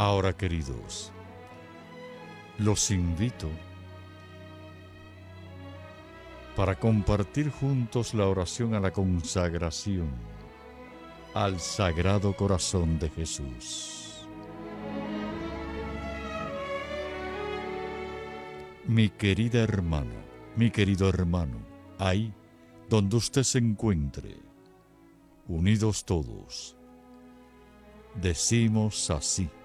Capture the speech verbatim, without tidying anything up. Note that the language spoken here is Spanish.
Ahora, queridos, los invito para compartir juntos la oración a la consagración al Sagrado Corazón de Jesús. Mi querida hermana, mi querido hermano, ahí donde usted se encuentre, unidos todos, decimos así: